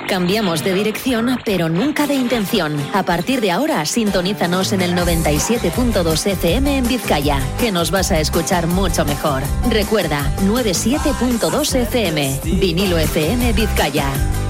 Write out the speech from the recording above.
Cambiamos de dirección, pero nunca de intención. A partir de ahora, sintonízanos en el 97.2 FM en Vizcaya, que nos vas a escuchar mucho mejor. Recuerda, 97.2 FM, Vinilo FM Vizcaya.